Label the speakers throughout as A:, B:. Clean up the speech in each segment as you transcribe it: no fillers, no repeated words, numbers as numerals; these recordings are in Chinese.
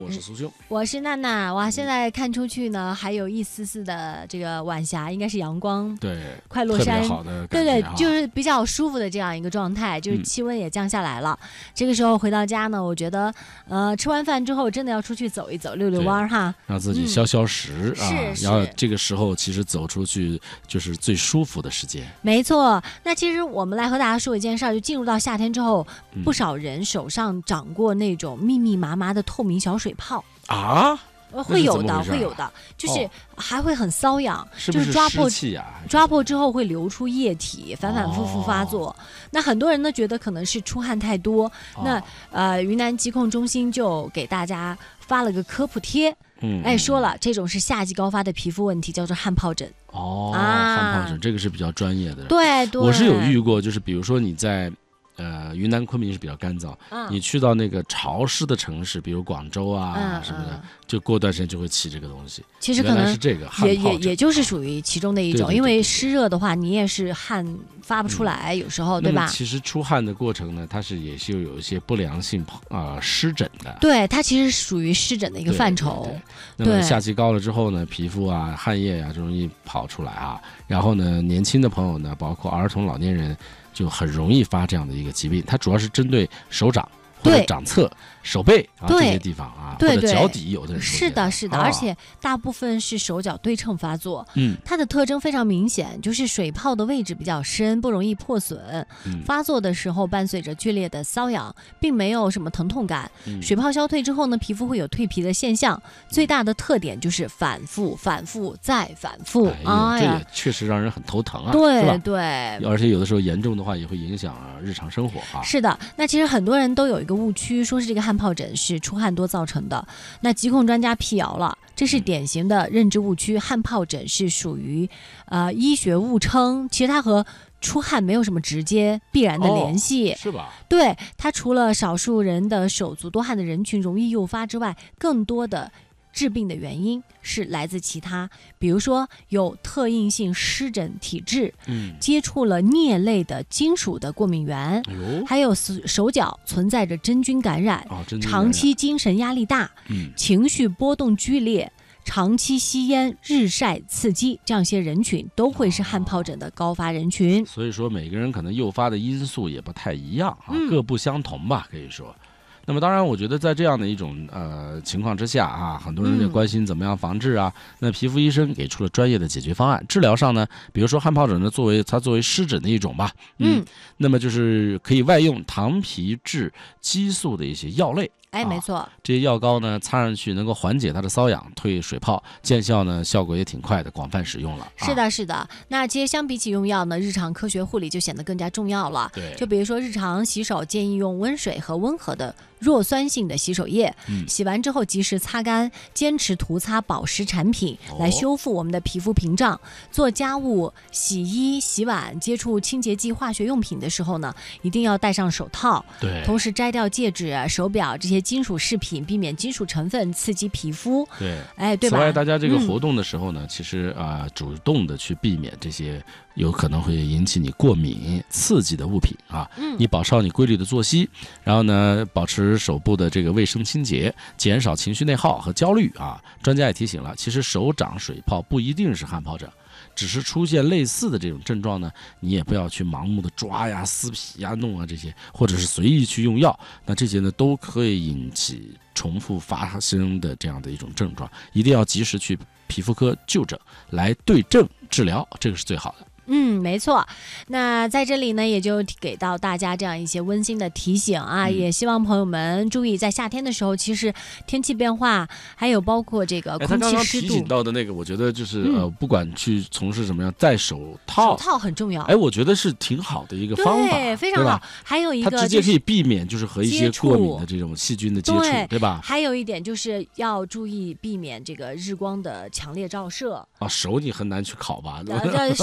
A: 我是苏兄，
B: 我是娜娜。哇，现在看出去呢，还有一丝丝的这个晚霞，应该是阳光，
A: 对，
B: 快落山，
A: 特别好的感觉，
B: 对，就是比较舒服的这样一个状态，就是气温也降下来了。这个时候回到家呢，我觉得，吃完饭之后真的要出去走一走，溜溜弯哈，
A: 让自己消消食啊。
B: 是，
A: 然后这个时候其实走出去就是最舒服的时间。
B: 没错。那其实我们来和大家说一件事儿，就进入到夏天之后，不少人手上长过那种密密麻麻的透明小水泡
A: 啊。
B: 会有的，会有的，就是还会很瘙痒，
A: 是不是
B: 就是抓破之后会流出液体，反反复复发作。那很多人呢觉得可能是出汗太多，那云南疾控中心就给大家发了个科普贴，说了这种是夏季高发的皮肤问题，叫做汗疱疹。
A: 汗疱疹这个是比较专业的。
B: 对，
A: 我是有遇过，就是比如说你在。云南昆明是比较干燥，你去到那个潮湿的城市，比如广州啊什么的，就过段时间就会起这个东西。
B: 其实可能
A: 是这个汗疱疹，
B: 也就是属于其中的一种，
A: 对，
B: 因为湿热的话，你也是汗发不出来，有时候对吧？
A: 其实出汗的过程呢，它也是有一些不良性湿疹的。
B: 对，它其实属于湿疹的一个范畴。
A: 对。那么夏季高了之后呢，皮肤啊、汗液啊就容易跑出来啊。然后呢，年轻的朋友呢，包括儿童、老年人。就很容易发这样的一个疾病，它主要是针对手掌或者掌侧、手背这些地方啊，或者脚底，有的人
B: 是的，而且大部分是手脚对称发作。它的特征非常明显，就是水泡的位置比较深，不容易破损。发作的时候伴随着剧烈的瘙痒，并没有什么疼痛感。水泡消退之后呢，皮肤会有蜕皮的现象，最大的特点就是反复再反复。
A: 这也确实让人很头疼啊。
B: 对，
A: 而且有的时候严重的话也会影响日常生活啊。
B: 是的，那其实很多人都有一个误区，说是这个汗疱疹是出汗多造成的。那疾控专家辟谣了，这是典型的认知误区。汗疱疹是属于医学误称，其实它和出汗没有什么直接必然的联系，
A: 是吧？
B: 对，它除了少数人的手足多汗的人群容易诱发之外，更多的致病的原因是来自其他，比如说有特应性湿疹体质，接触了镊类的金属的过敏源，还有手脚存在着真菌感染，长期精神压力大，情绪波动剧烈，长期吸烟、日晒刺激，这样一些人群都会是汗疱疹的高发人群。
A: 所以说每个人可能诱发的因素也不太一样各不相同吧，可以说。那么当然我觉得在这样的一种情况之下很多人也关心怎么样防治啊。那皮肤医生给出了专业的解决方案。治疗上呢，比如说汗疱疹呢作为湿疹的一种吧，那么就是可以外用糖皮质激素的一些药类。
B: 没错，
A: 这些药膏呢擦上去能够缓解它的瘙痒、退水泡，见效呢效果也挺快的，广泛使用了。
B: 是的。那其实相比起用药呢，日常科学护理就显得更加重要了。
A: 对，
B: 就比如说日常洗手建议用温水和温和的弱酸性的洗手液，洗完之后及时擦干，坚持涂擦保湿产品来修复我们的皮肤屏障。做家务、洗衣、洗碗，接触清洁剂、化学用品的时候呢，一定要戴上手套。
A: 对，
B: 同时摘掉戒指、手表这些金属饰品，避免金属成分刺激皮肤。对吧？
A: 此外，大家这个活动的时候呢，其实主动的去避免这些有可能会引起你过敏、刺激的物品你保持好你规律的作息，然后呢，保持手部的这个卫生清洁，减少情绪内耗和焦虑专家也提醒了，其实手掌水泡不一定是汗疱疹。只是出现类似的这种症状呢，你也不要去盲目的抓呀、撕皮呀、弄这些，或者是随意去用药，那这些呢都可以引起重复发生的这样的一种症状，一定要及时去皮肤科就诊，来对症治疗，这个是最好的。
B: 没错。那在这里呢，也就给到大家这样一些温馨的提醒也希望朋友们注意，在夏天的时候，其实天气变化，还有包括这个空气湿度。
A: 他刚刚提醒到的那个，我觉得就是不管去从事什么样，戴手套
B: 很重要。
A: 我觉得是挺好的一个方法，
B: 对，非常好。还有一个，
A: 它直接可以避免就是和一些过敏的这种细菌的接触，对吧？
B: 还有一点就是要注意避免这个日光的强烈照射。
A: 手你很难去烤吧？
B: 手不会。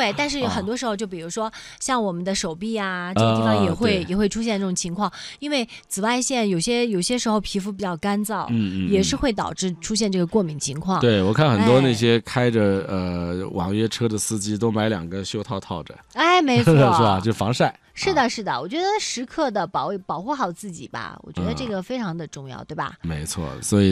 B: 会，但是很多时候就比如说像我们的手臂啊这个地方也会出现这种情况，因为紫外线有些时候皮肤比较干燥，也是会导致出现这个过敏情况。
A: 对，我看很多那些开着网约车的司机都买2个袖套套着，
B: 哎，没错，
A: 是吧？就防晒。
B: 是的，是的，我觉得时刻的保护好自己吧，我觉得这个非常的重要，对吧？
A: 没错，所以。